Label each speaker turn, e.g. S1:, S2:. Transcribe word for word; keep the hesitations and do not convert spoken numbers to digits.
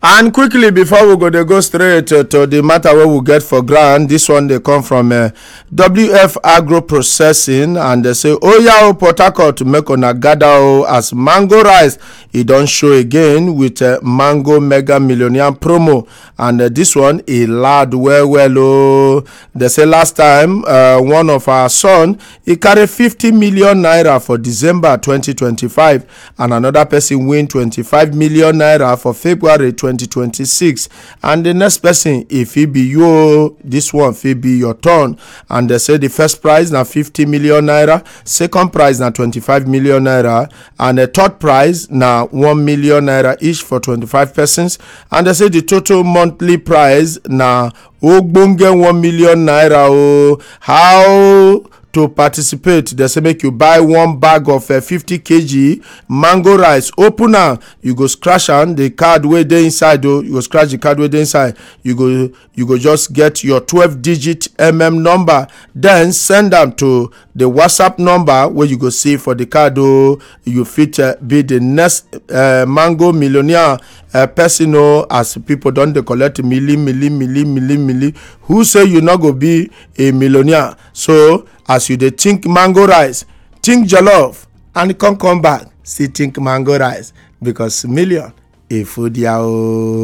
S1: And quickly before we go, they go straight to, to the matter where we get for ground. This one they come from uh, W F Agro Processing, and they say, "Oh yeah, oh, Port Harcourt to make on a gather oh, as mango rice. It don't show again with a uh, mango mega millionaire promo, and uh, this one a lad well well oh. They say last time uh, one of our son he carry fifty million naira for December twenty twenty-five, and another person win twenty-five million naira for February twenty twenty-six, and the next person if he be you, this one if be your turn, and they say the first prize na fifty million naira, second prize na twenty-five million naira, and the third prize na one million naira each for twenty-five persons, and they say the total monthly prize na ogbonge one million naira. Oh, how to participate? They say make you buy one bag of uh, fifty kilograms mango rice. Open am, you go scratch am the card wey dey inside. Oh, you go scratch the card wey dey inside. You go you go just get your twelve digit mm number, then send am to the WhatsApp number where you go see for the card. Oh, you fit uh, be the next uh, mango millionaire uh, person. Oh, as people don dey collect milli milli milli milli milli. Who say you not go be a millionaire? So as you dey think mango rice, think jollof, and come come back still think mango rice, because million a food ya.